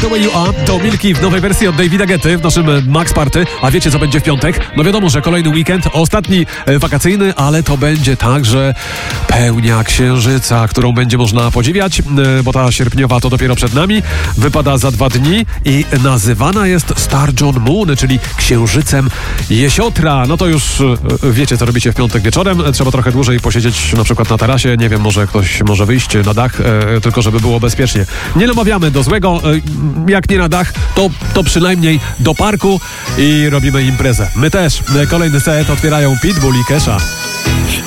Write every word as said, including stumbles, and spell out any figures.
the Way You Are to Milki w nowej wersji od Davida Guetty w naszym Max Party. A wiecie, co będzie w piątek? No wiadomo, że kolejny weekend, ostatni e, wakacyjny, ale to będzie także pełnia księżyca, którą będzie można podziwiać, e, bo ta sierpniowa to dopiero przed nami. Wypada za dwa dni i nazywana jest Star John Moon, czyli księżycem jesiotra. No to już e, wiecie, co robicie w piątek wieczorem. Trzeba trochę dłużej posiedzieć na przykład na tarasie. Nie wiem, może ktoś może wyjść na dach, e, tylko żeby było bezpiecznie. Nie namawiamy do złego. E, jak nie na dach, to, to przynajmniej do parku i robimy imprezę. My też. Kolejny set otwierają Pitbull i Kesha.